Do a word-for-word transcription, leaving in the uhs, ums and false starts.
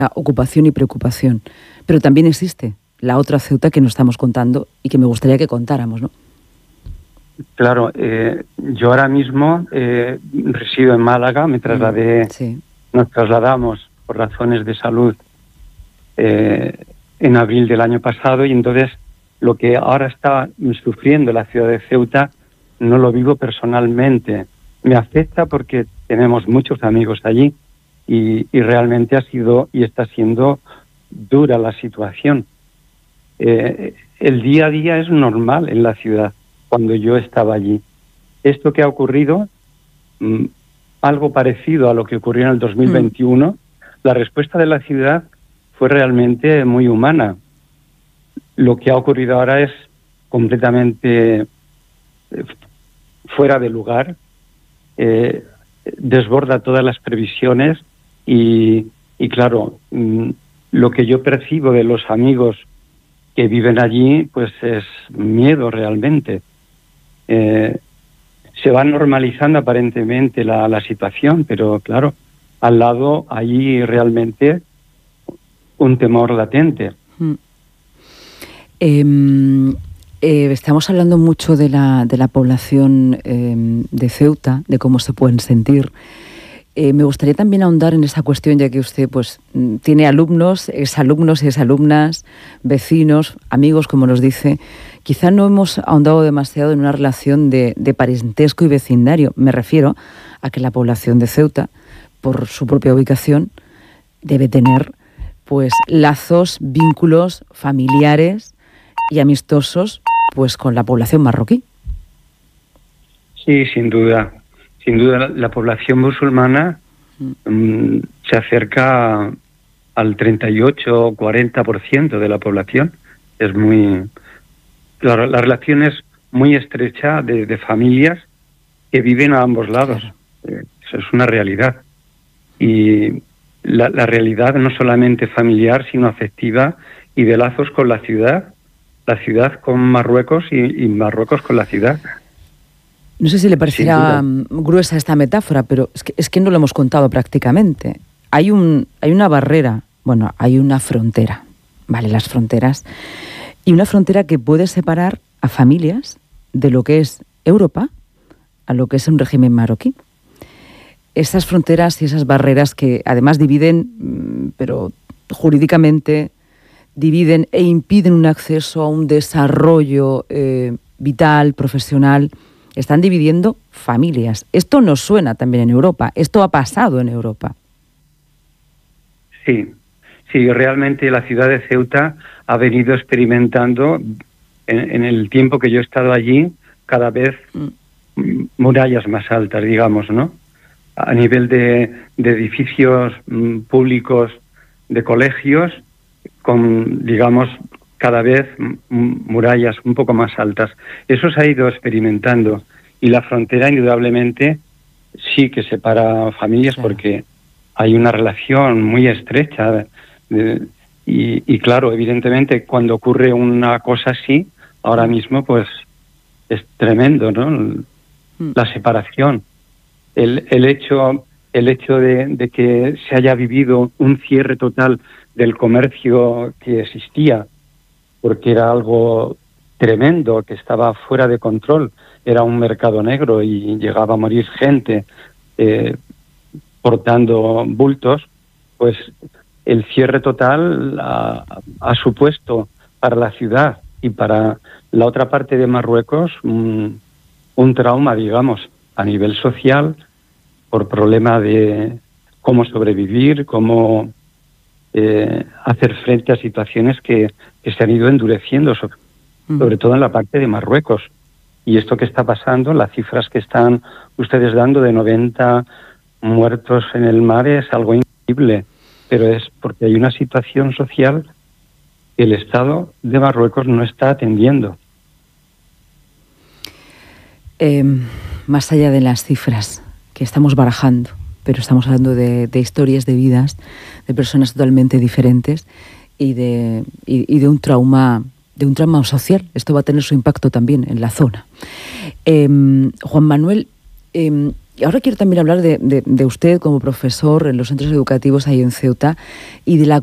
ocupación y preocupación. Pero también existe la otra Ceuta que nos estamos contando y que me gustaría que contáramos, ¿no? Claro, eh, yo ahora mismo eh, resido en Málaga, me trasladé, sí. nos trasladamos por razones de salud eh, en abril del año pasado, y entonces lo que ahora está sufriendo la ciudad de Ceuta no lo vivo personalmente. Me afecta porque tenemos muchos amigos allí y, y realmente ha sido y está siendo dura la situación. Eh, el día a día es normal en la ciudad cuando yo estaba allí. Esto que ha ocurrido, mmm, algo parecido a lo que ocurrió en el dos mil veintiuno, mm. la respuesta de la ciudad fue realmente muy humana. Lo que ha ocurrido ahora es completamente eh, fuera de lugar, eh, desborda todas las previsiones y, y claro, mmm, lo que yo percibo de los amigos que viven allí, pues es miedo realmente. Eh, se va normalizando aparentemente la, la situación, pero claro, al lado hay realmente un temor latente. Mm. Eh, eh, estamos hablando mucho de la, de la población eh, de Ceuta, de cómo se pueden sentir. Eh, me gustaría también ahondar en esa cuestión, ya que usted pues tiene alumnos, exalumnos y exalumnas, vecinos, amigos, como nos dice. Quizá no hemos ahondado demasiado en una relación de, de parentesco y vecindario. Me refiero a que la población de Ceuta, por su propia ubicación, debe tener pues lazos, vínculos familiares y amistosos pues con la población marroquí. Sí, sin duda. Sin duda, la, la población musulmana um, se acerca al treinta y ocho o cuarenta por ciento de la población. Es muy... La, la relación es muy estrecha de, de familias que viven a ambos lados. Eh, eso es una realidad. Y la, la realidad no solamente familiar, sino afectiva y de lazos con la ciudad, la ciudad con Marruecos y, y Marruecos con la ciudad. No sé si le parecerá gruesa esta metáfora, pero es que, es que no lo hemos contado prácticamente. Hay, un, hay una barrera, bueno, hay una frontera, ¿vale? Las fronteras. Y una frontera que puede separar a familias de lo que es Europa a lo que es un régimen marroquí. Esas fronteras y esas barreras que además dividen, pero jurídicamente dividen e impiden un acceso a un desarrollo eh, vital, profesional. Están dividiendo familias. Esto nos suena también en Europa. Esto ha pasado en Europa. Sí, sí, realmente la ciudad de Ceuta ha venido experimentando, en, en el tiempo que yo he estado allí, cada vez mm. murallas más altas, digamos, ¿no? A nivel de, de edificios mm, públicos, de colegios, con, digamos, cada vez murallas un poco más altas. Eso se ha ido experimentando y la frontera indudablemente sí que separa familias, claro, porque hay una relación muy estrecha de, y, y claro, evidentemente cuando ocurre una cosa así, ahora mismo pues es tremendo, ¿no? Mm. La separación, el, el hecho, el hecho de, de que se haya vivido un cierre total del comercio que existía, porque era algo tremendo, que estaba fuera de control. Era un mercado negro y llegaba a morir gente eh, portando bultos. Pues el cierre total ha, ha supuesto para la ciudad y para la otra parte de Marruecos un, un trauma, digamos, a nivel social, por problema de cómo sobrevivir, cómo eh, hacer frente a situaciones que, que se han ido endureciendo, sobre, mm. sobre todo en la parte de Marruecos. Y esto que está pasando, las cifras que están ustedes dando de noventa muertos en el mar es algo increíble, pero es porque hay una situación social que el Estado de Marruecos no está atendiendo. Eh, más allá de las cifras que estamos barajando, pero estamos hablando de, de historias, de vidas, de personas totalmente diferentes y de, y, y de un trauma, de un trauma social. Esto va a tener su impacto también en la zona. Eh, Juan Manuel, eh, ahora quiero también hablar de, de, de usted como profesor en los centros educativos ahí en Ceuta y de la